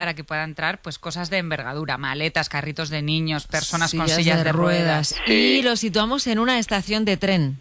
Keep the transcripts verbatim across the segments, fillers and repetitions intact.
para que puedan entrar pues cosas de envergadura, maletas, carritos de niños, personas con Sillas sillas de de ruedas. ruedas. Y lo situamos en una estación de tren.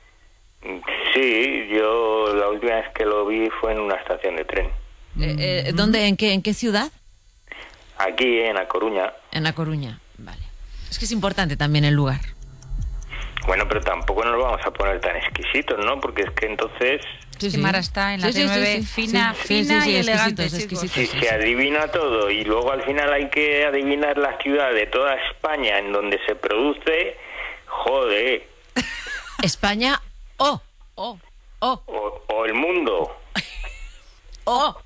Sí, yo la última vez que lo vi fue en una estación de tren. Eh, eh, ¿Dónde? ¿En qué, en qué ciudad? Aquí, en A Coruña. En La Coruña, vale. Es que es importante también el lugar. Bueno, pero tampoco nos vamos a poner tan exquisitos, ¿no? Porque es que entonces... Sí, Sí, Mara está en la Sí, sí, T nueve, sí, sí. fina, Sí, fina sí, sí, y elegante, exquisitos, chicos. exquisitos. Si Sí, se sí. adivina todo y luego al final hay que adivinar la ciudad de toda España en donde se produce, joder, España o, o, o, o, o el mundo. o.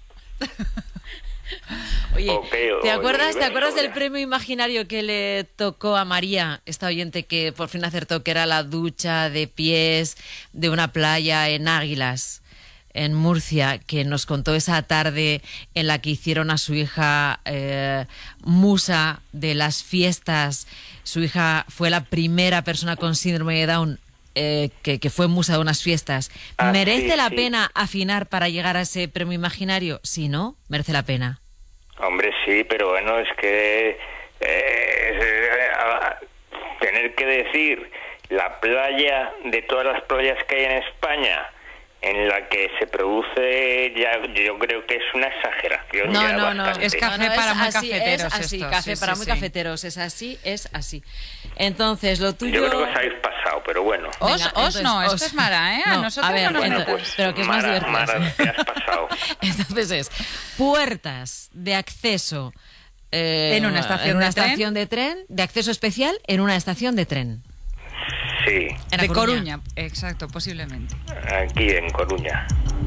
Oye, Ok, o ¿te el acuerdas, ¿te universo, acuerdas del ya. premio imaginario que le tocó a María, esta oyente que por fin acertó que era la ducha de pies de una playa en Águilas, en Murcia, que nos contó esa tarde en la que hicieron a su hija eh, musa de las fiestas? Su hija fue la primera persona con síndrome de Down eh, que, que fue musa de unas fiestas. Ah, ¿Merece sí, la sí. pena afinar para llegar a ese premio imaginario? Si no, merece la pena. Hombre, sí, pero bueno, es que eh, eh, tener que decir la playa de todas las playas que hay en España en la que se produce, ya yo creo que es una exageración. No, ya no, no. bastante. Es café No, no, para es muy así, cafeteros Es así, esto, café sí, para sí, muy sí. cafeteros. Es así, es así. Entonces, lo tuyo... Yo creo que os habéis pasado, pero bueno. Os, Venga, os entonces, no, esto os. es Mara, ¿eh? A No, nosotros a ver, no nos bueno, metas. pues, pero que es más Mara, divertido. Mara, te has pasado. Entonces es puertas de acceso eh, En una estación en una de tren. estación de tren, de acceso especial en una estación de tren. Sí, En A De Coruña, exacto, posiblemente. aquí en Coruña.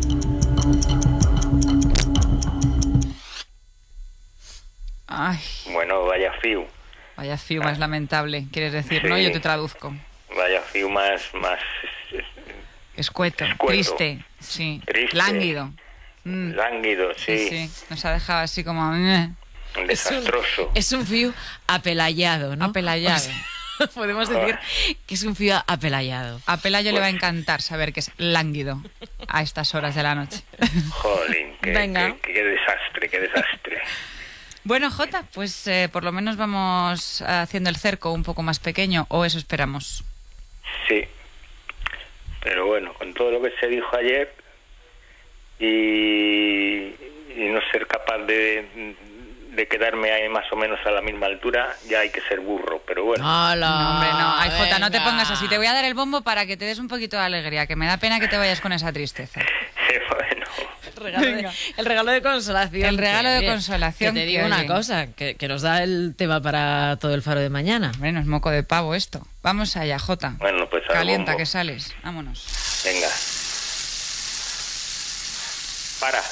Ay, Bueno, vaya fiu. vaya fiu más lamentable, quieres decir, ¿no? Sí. Yo te traduzco. Vaya fiu más, más Escueto, Escueto. triste, sí. Triste. Lánguido. Mm, lánguido, sí, sí, sí. Nos ha dejado así como... eh, desastroso. Es un fío apelayado, ¿no? Apelayado. O sea, podemos decir que es un fío apelayado. A Pelayo le va a Pues- encantar saber que es lánguido a estas horas de la noche. Jolín, qué, Venga. qué- qué desastre, qué desastre. Bueno, Jota, pues eh, por lo menos vamos haciendo el cerco un poco más pequeño, o eso esperamos. Sí. Pero bueno, con todo lo que se dijo ayer y, y no ser capaz de, de quedarme ahí más o menos a la misma altura, ya hay que ser burro, pero bueno. ¡Hala! No, hombre, no. Ay, Jota, no te venga. pongas así. Te voy a dar el bombo para que te des un poquito de alegría, que me da pena que te vayas con esa tristeza. Bueno, El regalo, de, Venga. el regalo de consolación. El regalo que, de oye, consolación Que te que, digo una oye. cosa, que, que nos da el tema para todo el faro de mañana. Bueno, es moco de pavo esto. Vamos allá, Jota. bueno, pues al Calienta, bombo. que sales. Vámonos. Venga. Para.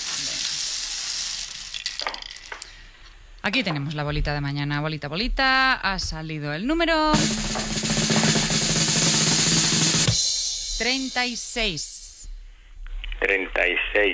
Aquí tenemos la bolita de mañana. Bolita, bolita. Ha salido el número... treinta y seis. treinta y seis.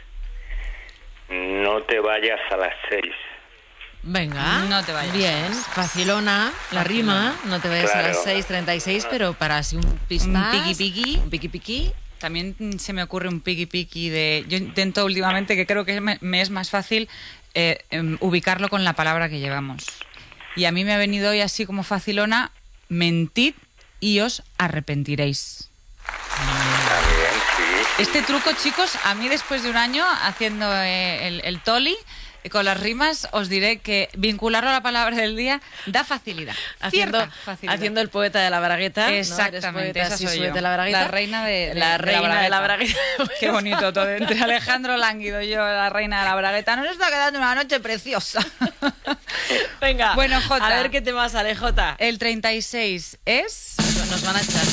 No te vayas a las seis. Venga. No te vayas. Bien, facilona, la rima. No te vayas a Claro. las seis treinta y seis, pero para así un pispás. Un piqui piqui. Un piqui piqui. También mm, se me ocurre un piqui piqui de... Yo intento últimamente, que creo que me, me es más fácil eh, em, ubicarlo con la palabra que llevamos. Y a mí me ha venido hoy así como facilona, mentid y os arrepentiréis. También, sí. Este truco, chicos, a mí después de un año haciendo eh, el, el toli, eh, con las rimas, os diré que vincularlo a la palabra del día da facilidad. Haciendo, Cierta facilidad. haciendo el poeta de la bragueta. ¿no? Eres Exactamente, poeta, esa sí, soy soy yo. de la bragueta. La reina de, de- la de la reina de la bragueta. bragueta. Qué bonito todo. Entre Alejandro Lánguido y yo, la reina de la bragueta, nos está quedando una noche preciosa. Venga, Bueno, Jota. a ver qué te sale, Jota. El treinta y seis es Nos van a echar.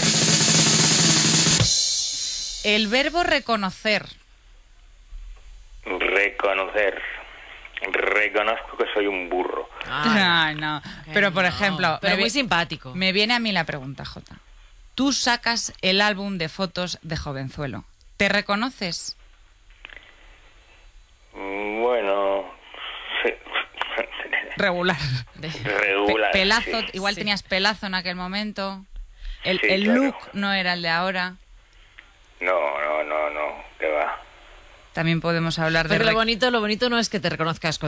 el verbo reconocer. Reconocer. Reconozco que soy un burro. Ay, no. Pero, por no. ejemplo, Pero me muy vi- simpático. Me viene a mí la pregunta, Jota. Tú sacas el álbum de fotos de jovenzuelo. ¿Te reconoces? Mm, Bueno, sí. Regular. regular. Pe- pelazo, sí. igual Sí. tenías pelazo en aquel momento. El, Sí, el claro. look no era el de ahora. No, no, no, no, que va. También podemos hablar de... Pero lo rec- bonito, lo bonito no es que te reconozcas con